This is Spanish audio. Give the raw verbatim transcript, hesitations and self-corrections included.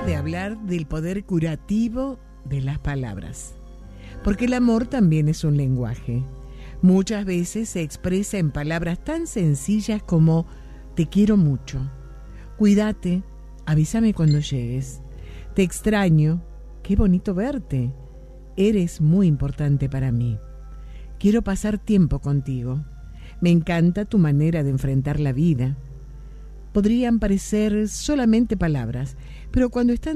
de hablar del poder curativo de las palabras, porque el amor también es un lenguaje. Muchas veces se expresa en palabras tan sencillas como te quiero mucho, cuídate, avísame cuando llegues, te extraño, qué bonito verte, eres muy importante para mí, quiero pasar tiempo contigo, me encanta tu manera de enfrentar la vida. Podrían parecer solamente palabras, pero cuando están